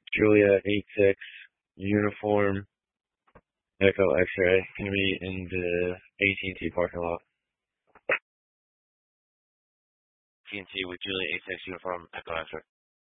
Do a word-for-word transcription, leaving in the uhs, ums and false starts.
Julia eight six uniform Echo X-ray. Gonna be in the A T and T parking lot. T N T with Julia eight six uniform Echo X-ray.